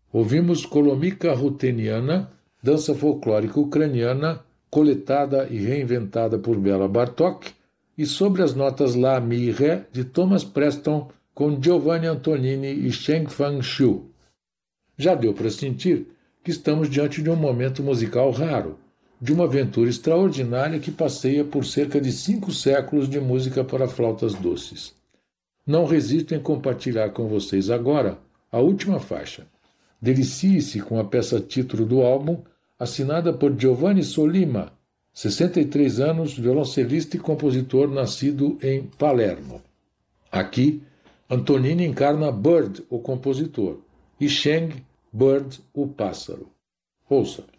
Ouvimos Kolomyka Ruteniana, dança folclórica ucraniana, coletada e reinventada por Bela Bartók, e Sobre as Notas Lá, Mi e Ré, de Thomas Preston, com Giovanni Antonini e Shengfang Xu. Já deu para sentir que estamos diante de um momento musical raro, de uma aventura extraordinária que passeia por cerca de 5 séculos de música para flautas doces. Não resisto em compartilhar com vocês agora a última faixa. Delicie-se com a peça título do álbum, assinada por Giovanni Sollima, 63 anos, violoncelista e compositor nascido em Palermo. Aqui, Antonini encarna Bird, o compositor, e Sheng, Bird, o pássaro. Ouça.